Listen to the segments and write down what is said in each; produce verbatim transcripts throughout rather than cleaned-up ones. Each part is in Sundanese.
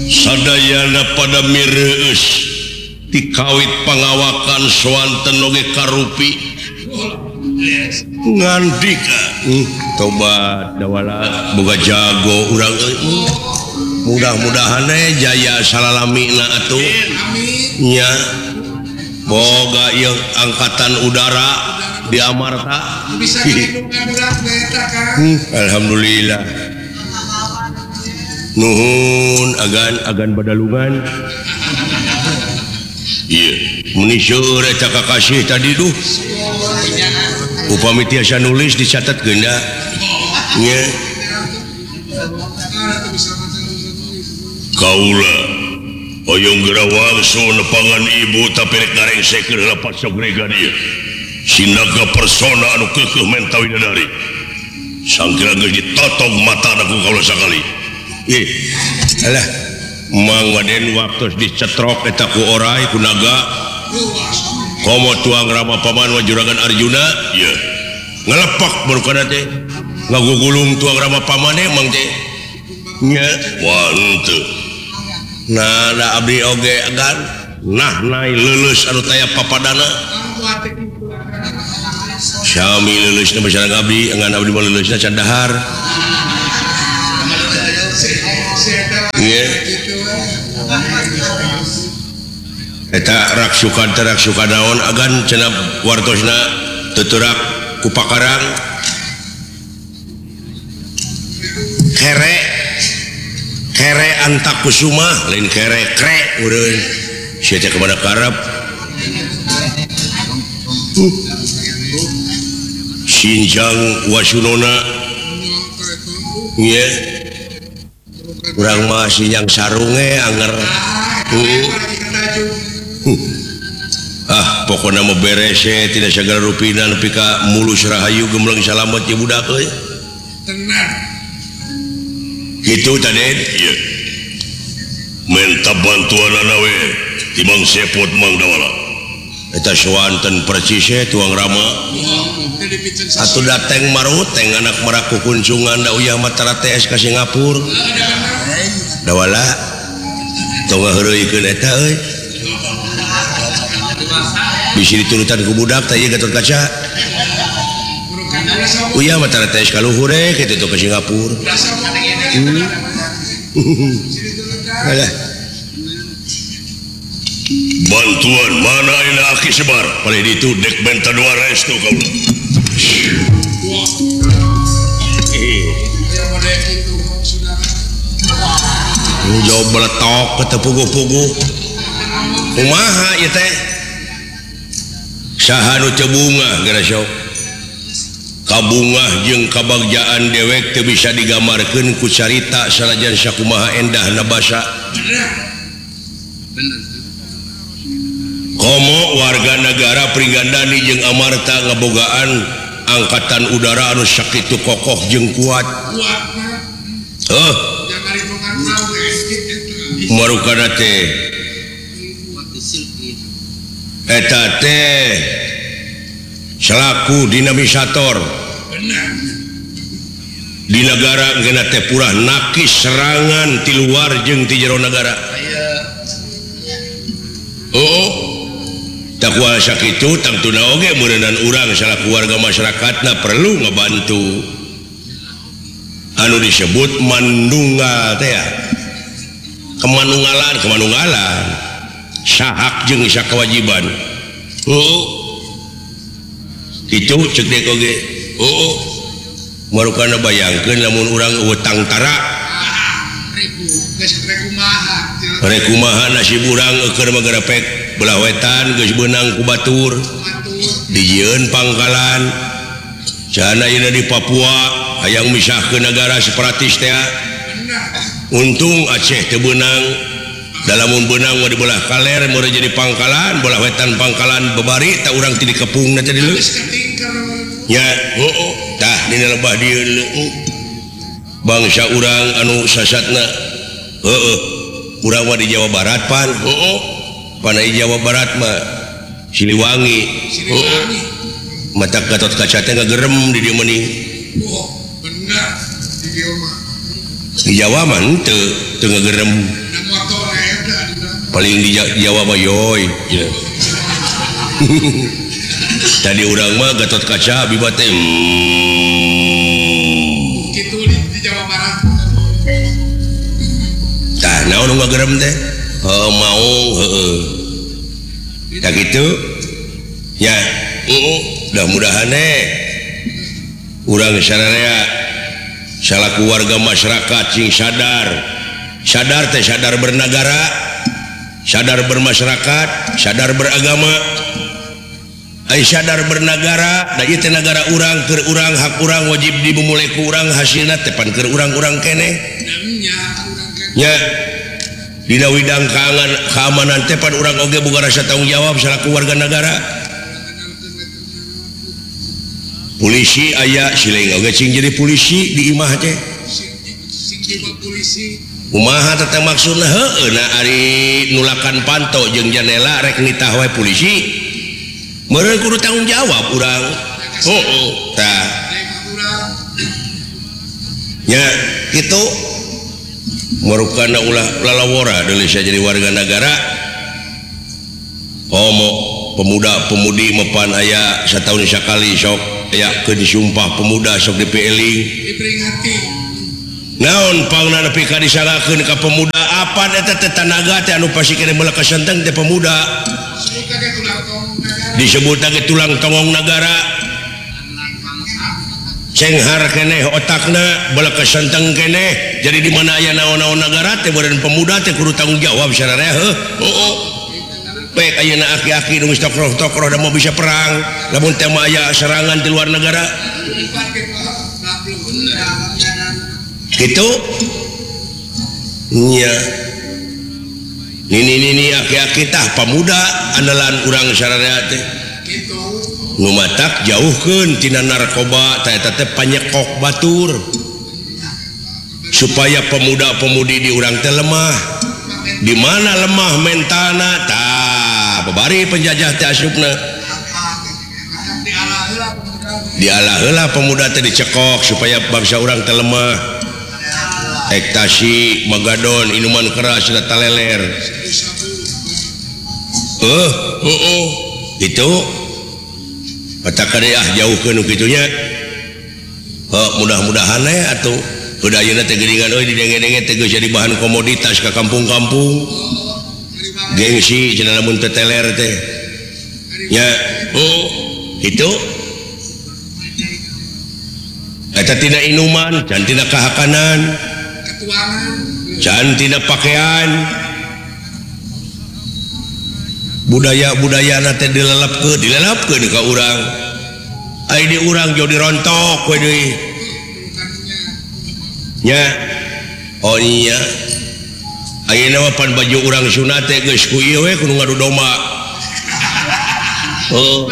sadayana pada mireus dikawit pangawakan swanten oge karupi ngandika tobat dawala boga jago urang mudah-mudahan jaya salalamina atuh nya boga yang angkatan udara di Amarta bisa alhamdulillah nuhun agan agan badalungan iya meniseur eta kakasih tadi duh upami tiasa nulis dicatat genda nya kaula oyong gerawang so nepangan ibu tapi rek ngarengseukeun lapat sok regania sinaga persona anu keukeuh mentawi dadari sangkira geus ditotong matana ku kaula sakali ih alah mang waden waktu dicetrok eta ku orai ku naga komo tuang rama paman wa juragan Arjuna ieu ngalepak baru kana teh ngagugulung tuang rama pamane mang teh nya wah henteu nah da abdi oge agan nah nai leuleus anu taya papadana sami leuleusna basareng abdi ngan abdi mah leuleusna can dahar nya eta rak sukan terak suka daon agan cenah wartosna tuturak ku pakarang kere kere antakusuma lain kere kre urang sia teh kemana karep uh. Sinjang wasunona nya urang mah sinjang sarunge anger uh. uh. ah pokoknya mau beres tidak segala rupina nepi ka mulus rahayu gembleng salamet ya budak euy tenang gitu tadi iya minta bantuan anawe timang sepot mang dawala eta swanten percis tuang rama atuh dateng maruteng anak merak kukuncungan da uyah matara T S ka Singapura dawala tong ngaheureuikeun eta euy bisi diturutan ku budak teh ieu Gatot Kaca uyah matara T S ka luhur kitu tuh ka Singapura alah bantuan mana ina aki sebar pada itu dek benta dua restu kaula ini jauh beletok kata pugu-pugu kumaha ieu teh saha nu teu bunga gara sok kabungah jeung kabagjaan dewek teu bisa digambarkeun ku carita sanajan sakumaha endahna basa komo warga negara Pringgandani jeung Amarta ngabogaan angkatan udara anu sakitu kokoh jeung kuat heuh marukana teh eta teh selaku dinamisator di negara geuna teh purah nakis serangan ti luar jeung ti jero negara oh tak kuasa kitu tangtuna oge meureunnan urang salaku warga masyarakatna perlu ngabantu anu disebut mandunggal teh ya kemanunggalan kemanunggalan sahak jeung sakawajiban oh itu cek dek oge oh marukana bayangkeun lamun urang utang tara rek kumaha nasib urang keur magarepek belah wetan geus beunang ku batur dijieun pangkalan sana ieu di Papua hayang misahkeun negara separatis teh untung Aceh teu beunang dalamun beunang mah di belah kaler meureun jadi pangkalan belah wetan pangkalan bebari tak urang ti dikepungna teh dieu nya heuh tah dina lebah dieu bangsa urang anu sasatna heuh urang mah di Jawa Barat pan heuh pana di Jawa Barat mah Siliwangi Siliwangi mata Gatot Kaca teh ngagerem di dieu meuning oh bener di dieu mah di Jawa mah henteu teu ngagerem paling di Jawa mah yoy ya. Tadi urang mah Gatot Kaca bibat teh hmm. Gitu di Jawa Barat tah naon nu ngagerem teh heuh mau heueuh tak gitu ya heeh mudah-mudahan teh urang sararea salaku warga masyarakat sing sadar sadar teh sadar bernegara sadar bermasyarakat sadar beragama ai sadar bernegara da ieu teh nagara urang keur urang hak urang wajib dimulai ku urang hasilna teh pan keur urang-urang keneh nya dina widang keamanan teh pan urang oge boga rasa tanggung jawab salaku warga negara polisi aya sileng oge cing jadi polisi di imah teh sing jiwa polisi kumaha teh maksudna heueuh na ari nulakan panto jeung janela rek nitah wae polisi meureun kudu tanggung jawab urang heeh tah nya kitu marukana ulah lalawora deui jadi warga negara homo pemuda-pemudi mepan aya satahun sakali sok aya keun sumpah pemuda sok dipieling diperingati naon pangna nepi ka disalahkeun ka pemuda apa eta teh tanaga teh anu pasikeun meuleuh kasenteng teh pemuda disebut ge tulang tongong negara cenghar keneh otakna beuleuh kasenteng keneh jadi di mana aya naon-naon negara teh beureun pemuda teh kudu tanggung jawab sararea heuh heuh baik ayeuna aki-aki nu geus tokroh-tokroh da mau bisa perang lamun teh mah aya serangan di luar negara gitu nya nini nini aki-aki tah pemuda andalan urang sararea teh gitu nu matak jauhkeun tina narkoba tah eta teh panyekok batur supaya pemuda-pemudi di urang teh lemah di mana lemah mentalna tah babari penjajah teh asupna dialah heula pemuda teh dicekok supaya bangsa urang teh lemah ekstasi magadon inuman keras sudah taleler eh heeh itu patakade ah jauhkeun kitu nya heuh mudah-mudahan we atuh udah ayeuna teh geuningan euy didenge-denge teh geus jadi bahan komoditas ka kampung-kampung gengsi cenah lamun teh teler teh nya heuh itu eta tina inuman can tina kahakanan can tina pakaian budaya-budaya na teh dilelepkeun dilelepkeun ka urang ai di urang jauh dirontok we deui nya oh iya ayeuna mah pan baju urang sunat teh geus ku ieu we kudu ngadu domba oh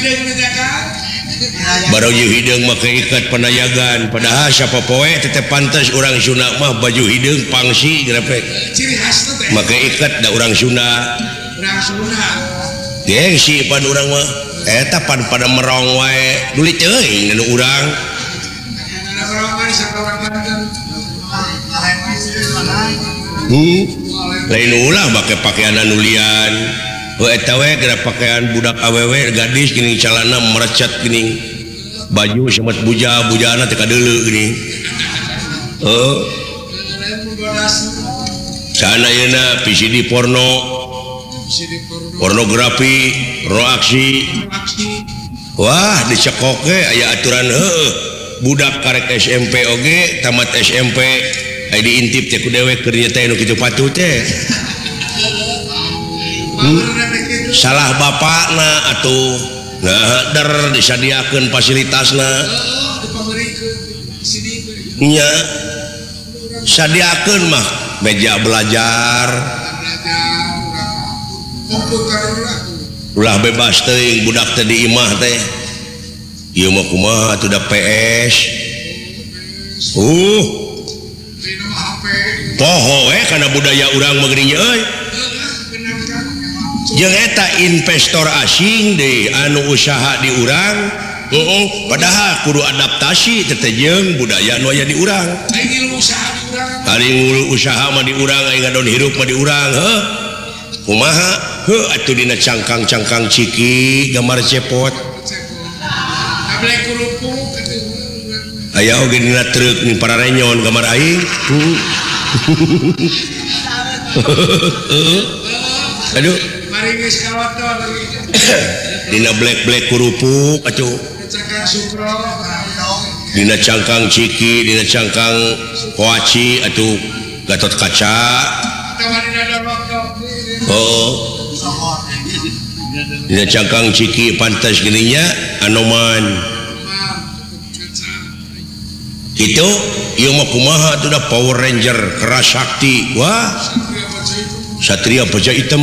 baru hideung make ikat panayagan padahal siapa poe tetep pantas urang Sunda mah baju hideung pangsi grepek ciri khasna teh make ikat da urang Sunda urang Sunda gengsi pan urang mah eta pan pada merong wae duli teuing nu urang ada merong wae sakurang Banten hmm lain ulah make pakaian anu lian heuh eta we geura pakaian budak awewe gadis geuning calana merecet geuning baju semet buja bujana teh kadeuleu geuning heuh sana yeuna P C D porno pornografi roaksi wah dicekok ge aya aturan heuh budak karek S M P oge tamat S M P aya diintip teh ku dewek keur nya teh nu kitu patuh teh hmm? salah bapakna atuh nah der disadiakeun fasilitasna nya sadiakeun mah meja belajar ulah bebas teuing budak teh di imah teh ieu mah kumaha atuh da P S uh poho we kana budaya urang mah geuning euy jeung eta investor asing deh anu usaha di urang heeh padahal kudu adaptasi teh jeung budaya nu aya di urang aing ilmu usaha di urang ari ngulu usaha mah di urang aing ngadon hirup mah di urang heuh kumaha heuh atuh dina cangkang-cangkang ciki gambar cepot Ablek kerupuk atuh. aya oge dina truk nih para renyon gambar aing aduh Mari geus kawator lagi. dina black-black kerupuk atuh Cakang sukro. dina cangkang ciki dina cangkang koaci atuh gatot kaca Kawan ada rokok. oh dina cangkang ciki pantas gininya anoman itu ieu mah kumaha tuh da Power Ranger keras sakti wah Satria Baja Hitam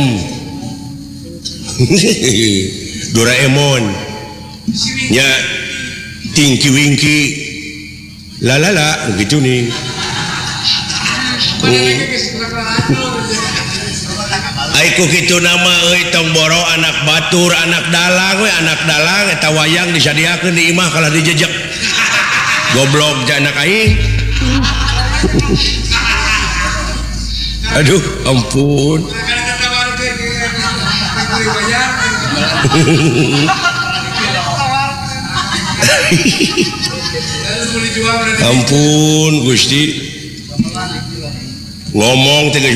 Doraemon nya Tinky Winky lalala gitu nih Aiku kitu nama euy tong boro anak batur anak dalang we anak dalang eta wayang disadiakeun di imah kalau dijejek goblok ja anak aing aduh ampun Kadang-kadang baru ke beli bayar. Lalu boleh jual berarti. ampun Gusti ngomong teh